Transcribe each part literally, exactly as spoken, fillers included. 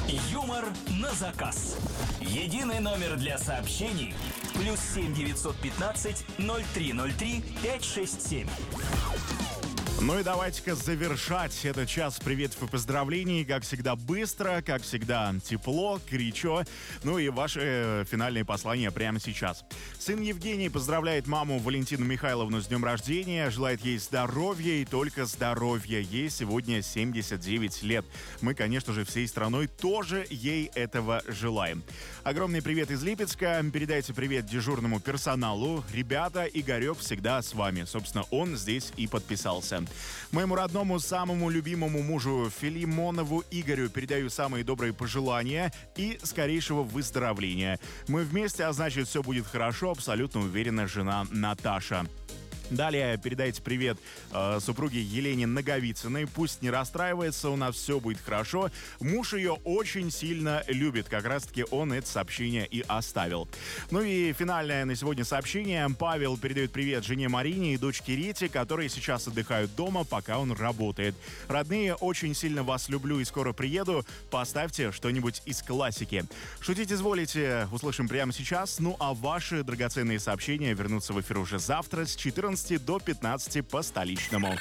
Юмор на заказ. Единый номер для сообщений. Плюс семь девятьсот пятнадцать ноль три ноль три пять шесть семь. Ну и давайте-ка завершать этот час приветов и поздравлений. Как всегда, быстро, как всегда, тепло, горячо. Ну и ваши э, финальные послания прямо сейчас. Сын Евгений поздравляет маму Валентину Михайловну с днем рождения. Желает ей здоровья и только здоровья. Ей сегодня семьдесят девять лет. Мы, конечно же, всей страной тоже ей этого желаем. Огромный привет из Липецка. Передайте привет дежурному персоналу. Ребята, Игорек всегда с вами. Собственно, он здесь и подписался. Моему родному, самому любимому мужу Филимонову Игорю передаю самые добрые пожелания и скорейшего выздоровления. Мы вместе, а значит, все будет хорошо, абсолютно уверена жена Наташа. Далее передайте привет э, супруге Елене Наговицыной. Пусть не расстраивается, у нас все будет хорошо. Муж ее очень сильно любит. Как раз-таки он это сообщение и оставил. Ну и финальное на сегодня сообщение. Павел передает привет жене Марине и дочке Рите, которые сейчас отдыхают дома, пока он работает. Родные, очень сильно вас люблю и скоро приеду. Поставьте что-нибудь из классики. Шутить изволите, услышим прямо сейчас. Ну а ваши драгоценные сообщения вернутся в эфир уже завтра с четырнадцати до пятнадцати по столичному.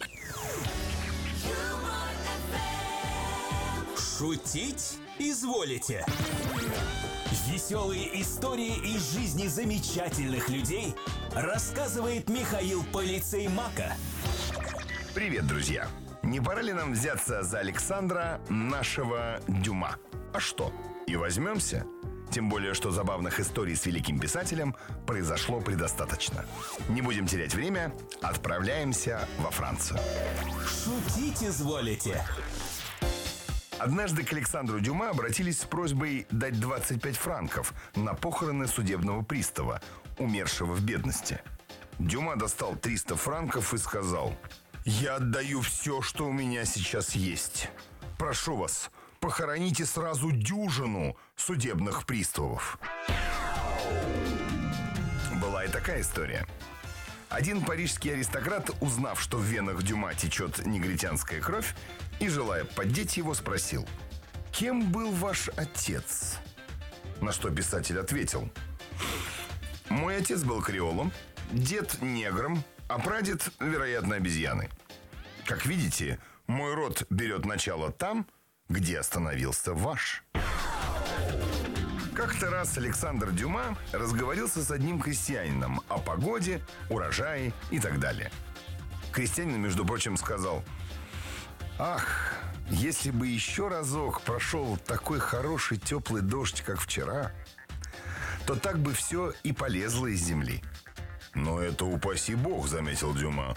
Шутить изволите. Веселые истории из жизни замечательных людей рассказывает Михаил Полицей Мака. Привет, друзья! Не пора ли нам взяться за Александра, нашего Дюма? А что, и возьмемся? Тем более, что забавных историй с великим писателем произошло предостаточно. Не будем терять время, отправляемся во Францию. Шутить изволите. Однажды к Александру Дюма обратились с просьбой дать двадцать пять франков на похороны судебного пристава, умершего в бедности. Дюма достал триста франков и сказал: «Я отдаю все, что у меня сейчас есть. Прошу вас, похороните сразу дюжину судебных приставов». Была и такая история. Один парижский аристократ, узнав, что в венах Дюма течет негритянская кровь, и, желая поддеть его, спросил: «Кем был ваш отец?» На что писатель ответил: «Мой отец был креолом, дед негром, а прадед, вероятно, обезьяной. Как видите, мой род берет начало там, где остановился ваш». Как-то раз Александр Дюма разговорился с одним крестьянином о погоде, урожае и так далее. Крестьянин, между прочим, сказал: «Ах, если бы еще разок прошел такой хороший теплый дождь, как вчера, то так бы все и полезло из земли». «Но это упаси бог», — заметил Дюма.